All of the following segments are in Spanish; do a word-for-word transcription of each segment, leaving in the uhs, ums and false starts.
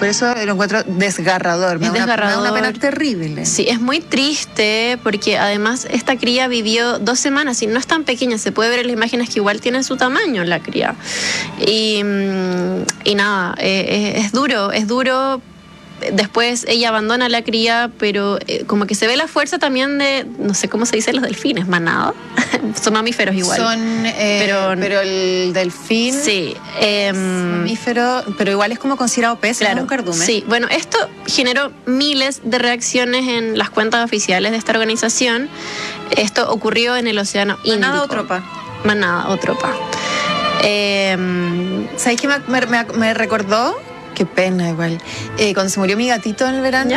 Por eso lo encuentro desgarrador. Me Es da una, desgarrador. me da una pena terrible. Sí, es muy triste porque además esta cría vivió dos semanas y no es tan pequeña, se puede ver en las imágenes que igual tiene su tamaño la cría. Y, y nada, eh, es duro, es duro. Después ella abandona la cría, pero eh, como que se ve la fuerza también de, no sé cómo se dice los delfines, manada. Son mamíferos igual. Son, eh, pero, pero el delfín sí, eh, es mamífero, pero igual es como considerado pez, claro, ¿no? Un cardumen. Sí, bueno, esto generó miles de reacciones en las cuentas oficiales de esta organización. Esto ocurrió en el Océano Índico. Manada o tropa. Manada o tropa. Eh, ¿Sabes qué me, me, me recordó? Qué pena igual. Eh, cuando se murió mi gatito en el verano,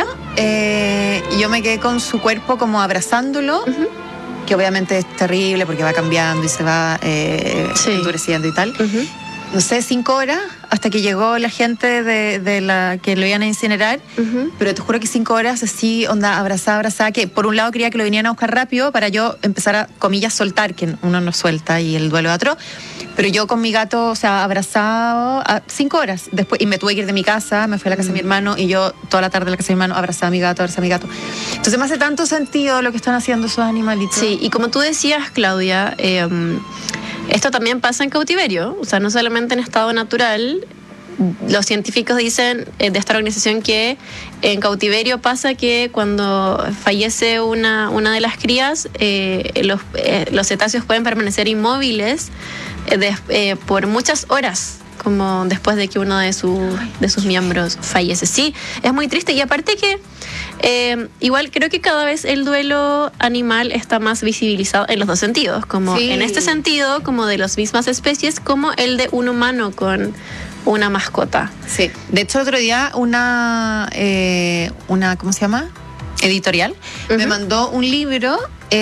eh, yo me quedé con su cuerpo como abrazándolo, uh-huh. que obviamente es terrible porque va cambiando y se va eh, sí. endureciendo y tal. Uh-huh. No sé, cinco horas hasta que llegó la gente de, de la que lo iban a incinerar, uh-huh. pero te juro que cinco horas así, onda, abrazada, abrazada, que por un lado quería que lo vinieran a buscar rápido para yo empezar a, comillas, soltar, que uno no suelta y el duelo de otro, pero yo con mi gato, o sea, abrazado a cinco horas, después, y me tuve que ir de mi casa, me fui a la casa uh-huh. de mi hermano y yo toda la tarde a la casa de mi hermano abrazaba a mi gato, abrazaba a mi gato. Entonces me hace tanto sentido lo que están haciendo esos animalitos. Sí, y como tú decías, Claudia, eh, esto también pasa en cautiverio, o sea, no solamente en estado natural. Los científicos dicen eh, de esta organización que en cautiverio pasa que cuando fallece una, una de las crías, eh, los, eh, los cetáceos pueden permanecer inmóviles eh, de, eh, por muchas horas, como después de que uno de, su, de sus miembros fallece. Sí, es muy triste. Y aparte que eh, igual creo que cada vez el duelo animal está más visibilizado en los dos sentidos, como sí. en este sentido, como de las mismas especies, como el de un humano con una mascota. Sí. De hecho, otro día una, eh, una ¿cómo se llama? Editorial, uh-huh. me mandó un libro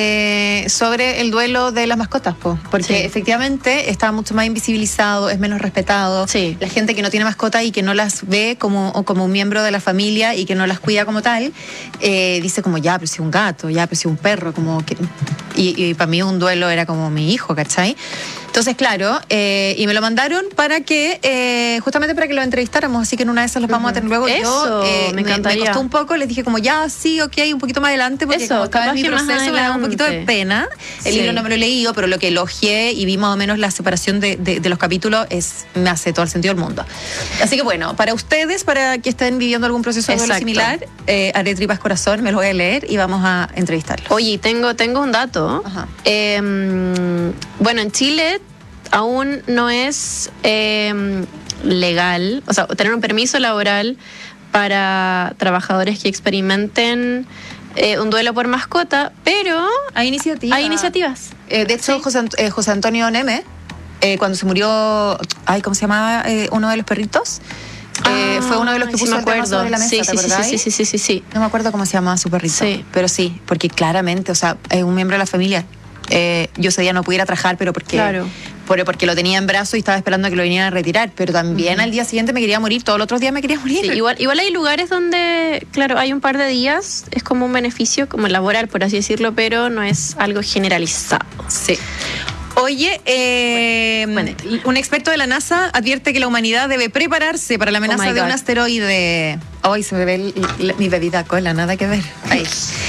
eh, sobre el duelo de las mascotas, po, porque sí. efectivamente está mucho más invisibilizado, es menos respetado. Sí. La gente que no tiene mascota y que no las ve como, como un miembro de la familia y que no las cuida como tal, eh, dice como, ya, pero si un gato, ya, pero si un perro, como que... Y, y para mí un duelo era como mi hijo, ¿cachai? Entonces, claro, eh, y me lo mandaron para que, eh, justamente para que lo entrevistáramos, así que en una de esas los vamos uh-huh. a tener luego. Eso, yo, eh, me encantaría. Me, me costó un poco, les dije como, ya, sí, ok, un poquito más adelante, porque Eso, como estaba en mi proceso me da un poquito de pena. El sí. libro no me lo he leído, pero lo que elogié y vi más o menos la separación de, de, de los capítulos es, me hace todo el sentido del mundo. Así que bueno, para ustedes, para que estén viviendo algún proceso de duelo similar, eh, haré tripas corazón, me lo voy a leer y vamos a entrevistarlos. Oye, tengo, tengo un dato. Eh, bueno, en Chile aún no es eh, legal, o sea, tener un permiso laboral para trabajadores que experimenten eh, un duelo por mascota, pero hay iniciativas. Hay iniciativas. Eh, de hecho, sí. José, eh, José Antonio Neme, eh, cuando se murió, ay, ¿cómo se llamaba eh, uno de los perritos? Eh, ah, fue uno de los que sí puso me acuerdo. el tema sobre la mesa, sí, ¿te sí, acordás? Sí, sí, sí, sí, sí. No me acuerdo cómo se llamaba su perrito, sí. pero sí, porque claramente, o sea, es un miembro de la familia. Eh, yo ese día no pudiera trabajar, pero porque, claro. por, porque lo tenía en brazo y estaba esperando a que lo vinieran a retirar, pero también uh-huh. al día siguiente me quería morir, todos los otros días me quería morir. Sí, igual, igual hay lugares donde, claro, hay un par de días, es como un beneficio, como laboral, por así decirlo, pero no es algo generalizado. Sí. Oye, eh, bueno, un experto de la NASA advierte que la humanidad debe prepararse para la amenaza oh de un asteroide. Hoy se me ve el, el, mi bebida cola, nada que ver. Ahí.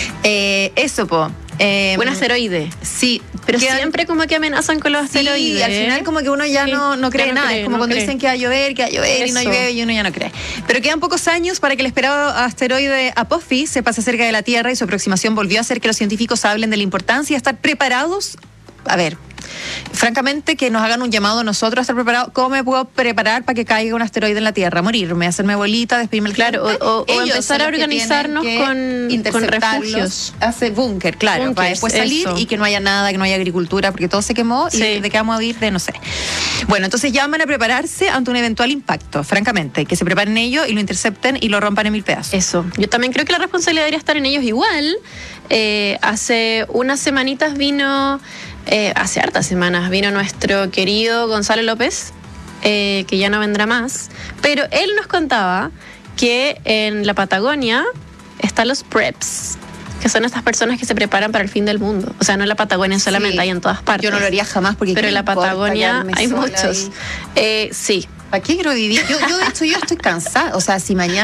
eh, eso, po. Eh, un asteroide. Sí. Pero quedan, siempre como que amenazan con los asteroides. Sí, al final como que uno ya sí, no, no cree no nada. Cree, es como no cuando cree. Dicen que va a llover, que va a llover eso. Y no llueve y uno ya no cree. Pero quedan pocos años para que el esperado asteroide Apophis se pase cerca de la Tierra y su aproximación volvió a hacer que los científicos hablen de la importancia de estar preparados. A ver, francamente, que nos hagan un llamado a nosotros a estar preparados. ¿Cómo me puedo preparar para que caiga un asteroide en la Tierra? Morirme, hacerme bolita, despedirme el claro, o, o, o empezar a organizarnos con, con refugios. Hace búnker, claro, Bunkers, para después salir eso. Y que no haya nada, que no haya agricultura, porque todo se quemó sí. y de qué vamos a vivir de no sé. Bueno, entonces llaman a prepararse ante un eventual impacto, francamente, que se preparen ellos y lo intercepten y lo rompan en mil pedazos. Eso, yo también creo que la responsabilidad debería estar en ellos igual. Eh, hace unas semanitas vino... Eh, hace hartas semanas vino nuestro querido Gonzalo López, eh, que ya no vendrá más, pero él nos contaba que en la Patagonia están los preps, que son estas personas que se preparan para el fin del mundo. O sea, no en la Patagonia solamente, sí. hay en todas partes. Yo no lo haría jamás porque pero en la Patagonia hay muchos. Eh, sí. ¿Para qué quiero vivir? Yo, yo, de hecho, yo estoy cansada. O sea, si mañana